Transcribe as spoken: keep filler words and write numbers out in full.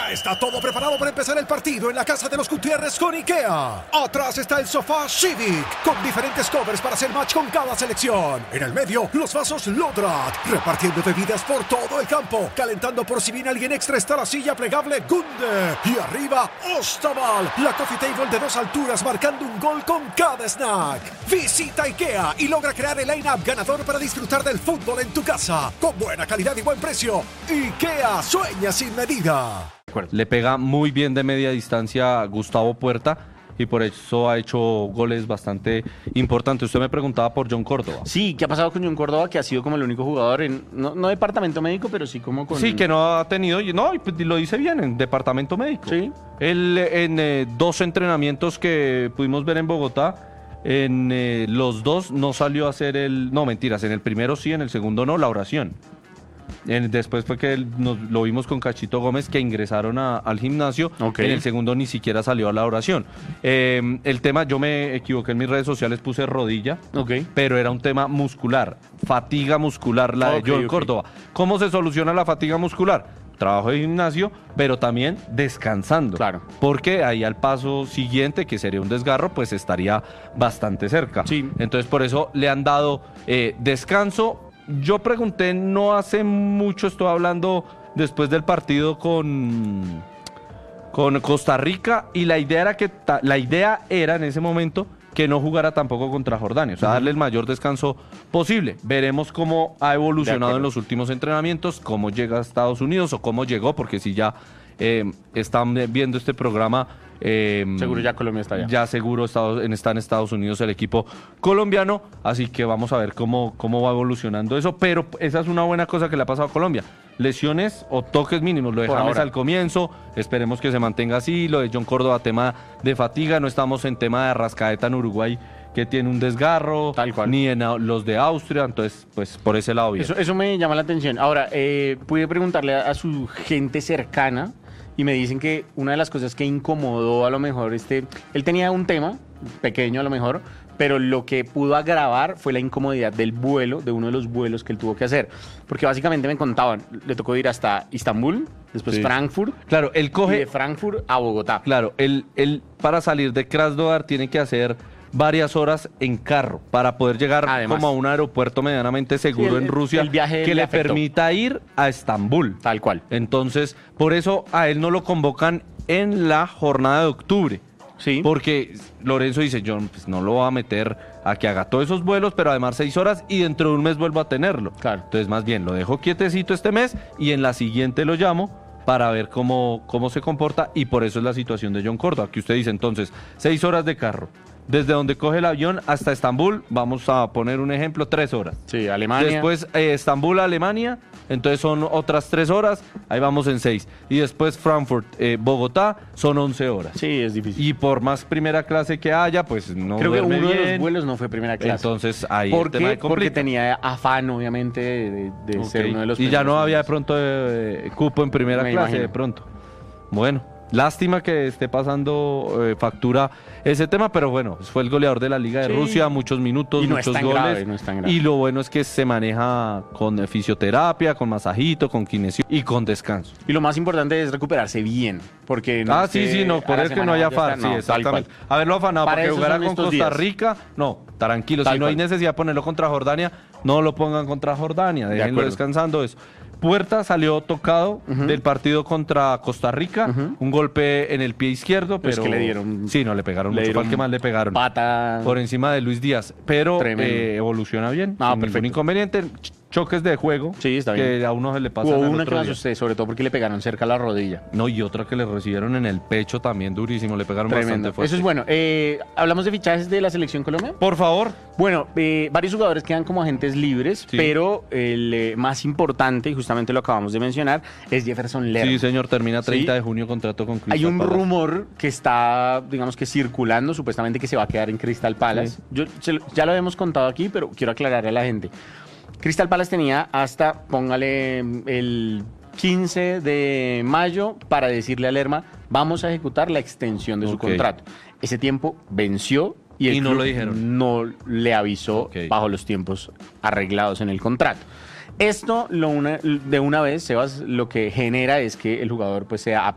Ya está todo preparado para empezar el partido en la casa de los Gutiérrez con IKEA. Atrás está el sofá Civic, con diferentes covers para hacer match con cada selección. En el medio, los vasos Lodrat, repartiendo bebidas por todo el campo. Calentando por si viene alguien extra está la silla plegable Gunde. Y arriba, Ostaval, la coffee table de dos alturas marcando un gol con cada snack. Visita IKEA y logra crear el line-up ganador para disfrutar del fútbol en tu casa. Con buena calidad y buen precio. IKEA sueña sin medida. Le pega muy bien de media distancia a Gustavo Puerta y por eso ha hecho goles bastante importantes. Usted me preguntaba por John Córdoba. Sí, ¿qué ha pasado con John Córdoba? Que ha sido como el único jugador en, no, no departamento médico, pero sí como con... Sí, que no ha tenido, no, y lo dice bien, en departamento médico. Sí. Él en eh, dos entrenamientos que pudimos ver en Bogotá, en eh, los dos no salió a hacer el, no mentiras, en el primero sí, en el segundo no, la oración. En, después fue que él, nos, lo vimos con Cachito Gómez que ingresaron a, al gimnasio. Okay. En el segundo ni siquiera salió a la oración. Eh, el tema, yo me equivoqué en mis redes sociales, puse rodilla, okay. pero era un tema muscular, fatiga muscular la okay, de John okay. Córdoba. ¿Cómo se soluciona la fatiga muscular? Trabajo de gimnasio, pero también descansando. Claro. Porque ahí al paso siguiente, que sería un desgarro, pues estaría bastante cerca. Sí. Entonces por eso le han dado eh, descanso. Yo pregunté no hace mucho, estoy hablando después del partido con, con Costa Rica, y la idea era que ta, la idea era en ese momento que no jugara tampoco contra Jordania, o sea, darle el mayor descanso posible. Veremos cómo ha evolucionado en los últimos entrenamientos, cómo llega a Estados Unidos o cómo llegó, porque si ya eh, están viendo este programa... Eh, seguro ya Colombia está allá. Ya seguro Estados, está en Estados Unidos el equipo colombiano, así que vamos a ver cómo, cómo va evolucionando eso, pero esa es una buena cosa que le ha pasado a Colombia. Lesiones o toques mínimos, lo de James al comienzo, esperemos que se mantenga así, lo de John Córdoba, tema de fatiga, no estamos en tema de Arrascaeta en Uruguay, que tiene un desgarro, tal cual, ni en los de Austria, entonces pues por ese lado bien. Eso, eso me llama la atención. Ahora, eh, pude preguntarle a, a su gente cercana, y me dicen que una de las cosas que incomodó a lo mejor, este, él tenía un tema, pequeño a lo mejor, pero lo que pudo agravar fue la incomodidad del vuelo, de uno de los vuelos que él tuvo que hacer. Porque básicamente me contaban, le tocó ir hasta Istambul, después sí. Frankfurt, claro, él coge, y de Frankfurt a Bogotá. Claro, él, él para salir de Krasnodar tiene que hacer varias horas en carro para poder llegar Además, como a un aeropuerto medianamente seguro sí, el, en Rusia el viaje que le, le afectó. permita ir a Estambul. Tal cual. Entonces, por eso a él no lo convocan en la jornada de octubre. Sí. Porque Lorenzo dice, yo pues, no lo voy a meter a que haga todos esos vuelos, pero además seis horas y dentro de un mes vuelvo a tenerlo. Claro. Entonces, más bien, lo dejo quietecito este mes y en la siguiente lo llamo para ver cómo, cómo se comporta, y por eso es la situación de John Córdoba, que usted dice entonces, seis horas de carro. Desde donde coge el avión hasta Estambul, vamos a poner un ejemplo, tres horas. Sí, Alemania. Después eh, Estambul, Alemania, entonces son otras tres horas, ahí vamos en seis. Y después Frankfurt, eh, Bogotá, son once horas. Sí, es difícil. Y por más primera clase que haya, pues no Creo que uno bien. de los vuelos no fue primera clase. Entonces ahí ¿Por el tema qué? de Porque tenía afán, obviamente, de, de okay. ser uno de los... Y ya no había de pronto eh, cupo en primera Me clase, imagino. de pronto. Bueno. Lástima que esté pasando eh, factura ese tema, pero bueno, fue el goleador de la Liga de sí. Rusia, muchos minutos, y no muchos es tan goles. Grave, no es tan grave. Y lo bueno es que se maneja con fisioterapia, con masajito, con kinesio y con descanso. Y lo más importante es recuperarse bien, porque no Ah, sí, sí, no, por eso que no haya afán, sí, exactamente. Haberlo afanado para porque jugara con Costa días. Rica, no, tranquilo, tal si no cual. Hay necesidad de ponerlo contra Jordania, no lo pongan contra Jordania, déjenlo de descansando eso. Puerta salió tocado uh-huh. del partido contra Costa Rica, uh-huh. un golpe en el pie izquierdo, pero... Es que le dieron... Sí, no, le pegaron le mucho, dieron fue que más le pegaron. Pata... Por encima de Luis Díaz, pero eh, evoluciona bien, ah, sin perfecto. ningún inconveniente. Choques de juego, sí, está que bien. a uno se le pasa. Hubo una que me asusté, sobre todo porque le pegaron cerca a la rodilla. No, y otra que le recibieron en el pecho también durísimo, le pegaron Tremendo. Bastante fuerte. Eso es bueno. Eh, ¿Hablamos de fichajes de la Selección Colombia? Por favor. Bueno, eh, varios jugadores quedan como agentes libres, sí. pero el eh, más importante, y justamente lo acabamos de mencionar, es Jefferson Lerma. Sí, señor, termina treinta ¿Sí? de junio contrato con Crystal Hay un Palace. rumor que está, digamos que circulando, supuestamente que se va a quedar en Crystal Palace. Sí. Yo se, ya lo hemos contado aquí, pero quiero aclararle a la gente. Crystal Palace tenía hasta, póngale, el quince de mayo para decirle a Lerma, vamos a ejecutar la extensión de su okay. contrato. Ese tiempo venció y el y no club lo dijeron. no le avisó okay. bajo los tiempos arreglados en el contrato. Esto lo una, de una vez, Sebas, lo que genera es que el jugador pues sea